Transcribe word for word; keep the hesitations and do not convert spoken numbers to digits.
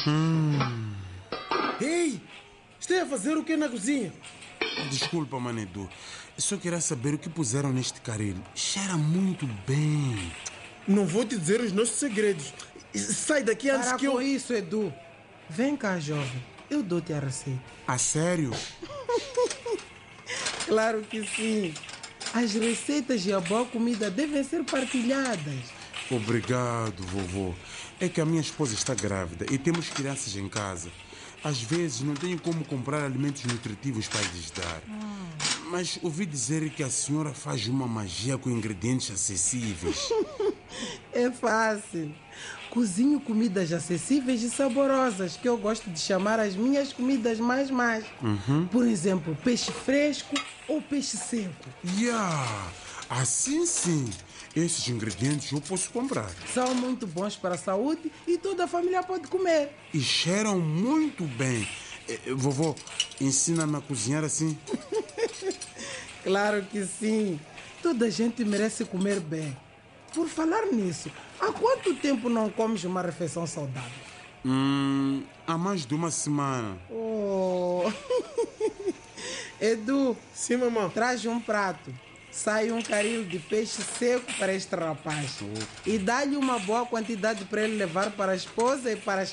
Hum. Ei, está a fazer o que na cozinha? Desculpa, Manedu. Só queria saber o que puseram neste caril. Cheira muito bem. Não vou te dizer os nossos segredos. Sai daqui antes Para que com eu... isso, Edu. Vem cá, jovem. Eu dou-te a receita. A sério? Claro que sim. As receitas e a boa comida devem ser partilhadas. Obrigado, vovô. É que a minha esposa está grávida e temos crianças em casa. Às vezes não tenho como comprar alimentos nutritivos para lhes dar. Hum. Mas ouvi dizer que a senhora faz uma magia com ingredientes acessíveis. É fácil. Cozinho comidas acessíveis e saborosas, que eu gosto de chamar as minhas comidas mais mais. Uhum. Por exemplo, peixe fresco ou peixe seco. Yeah, assim sim. Esses ingredientes eu posso comprar. São muito bons para a saúde e toda a família pode comer. E cheiram muito bem. Vovô, ensina-me a cozinhar assim? Claro que sim. Toda a gente merece comer bem. Por falar nisso, há quanto tempo não comes uma refeição saudável? Hum, há mais de uma semana. Oh. Edu, Sim, mamãe. traz um prato. Sai um caril de peixe seco para este rapaz. E dá-lhe uma boa quantidade para ele levar para a esposa e para as